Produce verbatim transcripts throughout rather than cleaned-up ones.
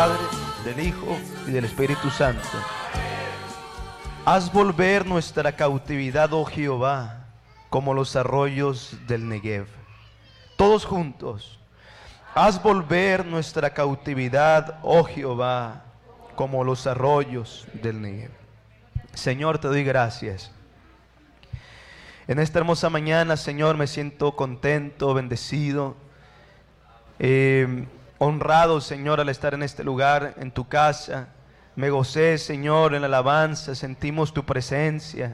Padre, del Hijo y del Espíritu Santo. Haz volver nuestra cautividad, oh Jehová, como los arroyos del Negev. Todos juntos. Haz volver nuestra cautividad, oh Jehová, como los arroyos del Negev. Señor, te doy gracias. En esta hermosa mañana, Señor, me siento contento, bendecido, eh, honrado, Señor, al estar en este lugar, en tu casa. Me gocé, Señor, en la alabanza, sentimos tu presencia.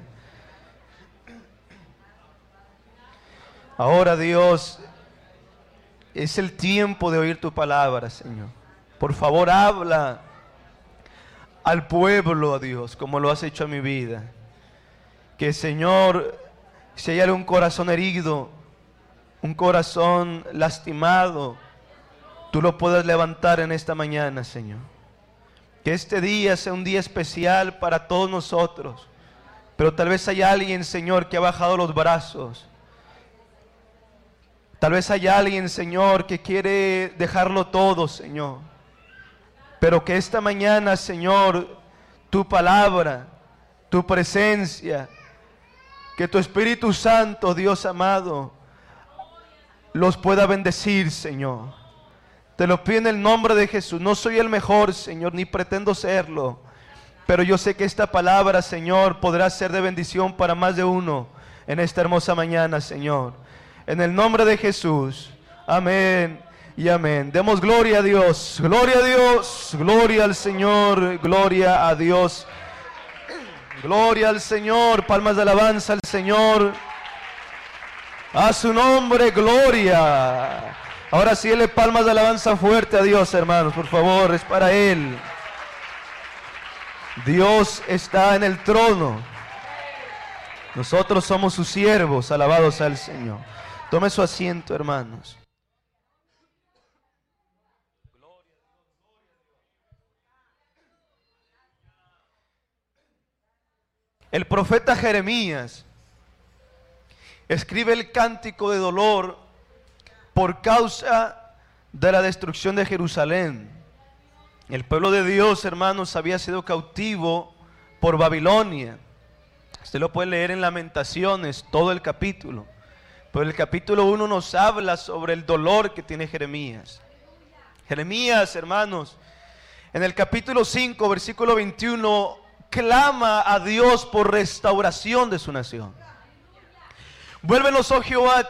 Ahora, Dios, es el tiempo de oír tu palabra, Señor. Por favor, habla al pueblo, Dios, como lo has hecho a mi vida. Que, Señor, si hay algún corazón herido, un corazón lastimado, tú lo puedas levantar en esta mañana, Señor. Que este día sea un día especial para todos nosotros. Pero tal vez hay alguien, Señor, que ha bajado los brazos. Tal vez hay alguien, Señor, que quiere dejarlo todo, Señor. Pero que esta mañana, Señor, tu palabra, tu presencia, que tu Espíritu Santo, Dios amado, los pueda bendecir, Señor. Te lo pido en el nombre de Jesús. No soy el mejor, Señor, ni pretendo serlo. Pero yo sé que esta palabra, Señor, podrá ser de bendición para más de uno en esta hermosa mañana, Señor. En el nombre de Jesús. Amén y amén. Demos gloria a Dios. Gloria a Dios. Gloria al Señor. Gloria a Dios. Gloria al Señor. Palmas de alabanza al Señor. A su nombre, gloria. Ahora sí, le palmas de alabanza fuerte a Dios, hermanos. Por favor, es para Él. Dios está en el trono. Nosotros somos sus siervos. Alabados al Señor. Tome su asiento, hermanos. El profeta Jeremías escribe el cántico de dolor por causa de la destrucción de Jerusalén. El pueblo de Dios, hermanos, había sido cautivo por Babilonia. Usted lo puede leer en Lamentaciones, todo el capítulo. Pero el capítulo uno nos habla sobre el dolor que tiene Jeremías. Jeremías, hermanos, en el capítulo cinco, versículo veintiuno, clama a Dios por restauración de su nación. Vuélvenos, oh Jehová,